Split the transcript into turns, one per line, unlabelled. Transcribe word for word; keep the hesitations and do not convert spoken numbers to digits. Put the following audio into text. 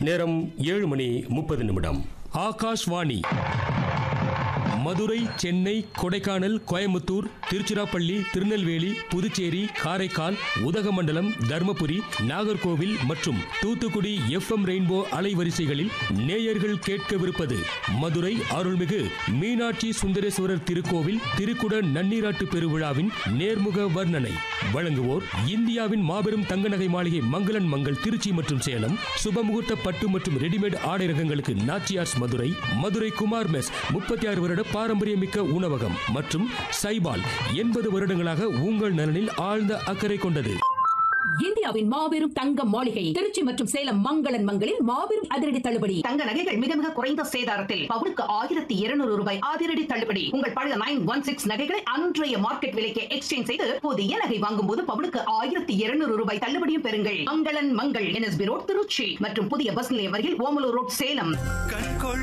நேரம் ஏழு மணி முப்பது நிமிடம். ஆகாஷ்வாணி மதுரை, சென்னை, கொடைக்கானல், கோயம்புத்தூர், திருச்சிராப்பள்ளி, திருநெல்வேலி, புதுச்சேரி, காரைக்கால், உதகமண்டலம், தர்மபுரி, நாகர்கோவில் மற்றும் தூத்துக்குடி எஃப் எம் ரெயின்போ அலைவரிசைகளில் நேயர்கள் கேட்கவிருப்பது மதுரை அருள்மிகு மீனாட்சி சுந்தரேஸ்வரர் திருக்கோவில் திருக்குட நன்னீராட்டு பெருவிழாவின் நேர்முக வர்ணனை. வழங்குவோர் இந்தியாவின் மாபெரும் தங்க நகை மாளிகை மங்களன் மங்கள் திருச்சி மற்றும் சேலம். சுபமுகூர்த்த பட்டு மற்றும் ரெடிமேட் ஆடை ரகங்களுக்கு நாச்சியார்ஸ் மதுரை. மதுரை குமார் மெஸ் முப்பத்தி ஆறு வருட பாரம்பரியமிக்க உணவகம் மற்றும் சைபால் எண்பது வருடங்களாக உங்கள் நலனில் ஆழ்ந்த அக்கறை கொண்டது.
இந்தியாவின் மாபெரும் தங்க மாளிகை திருச்சி மற்றும் சேலம் மங்களன் மங்களில் மாபெரும் அதிரடி தள்ளுபடி.
தங்க நகைகள் மிக மிக குறைந்த சேதாரத்தில் பவுனுக்கு ஆயிரத்தி இருநூறு ரூபாய் அதிரடி தள்ளுபடி. உங்கள் பழைய நைன் ஒன் சிக்ஸ் நகைகளை அன்றைய மார்க்கெட் விலைக்கு எக்ஸ்சேஞ்ச் செய்து புதிய நகை வாங்கும் போது பவுனுக்கு ஆயிரத்தி இருநூறு ரூபாய் தள்ளுபடியும் பெறுங்கள். மங்களன் மங்கள் என்எஸ்பி ரோட் திருச்சி மற்றும் புதிய பஸ் நிலையம் அருகில் ஓமலூர் ரோட் சேலம்.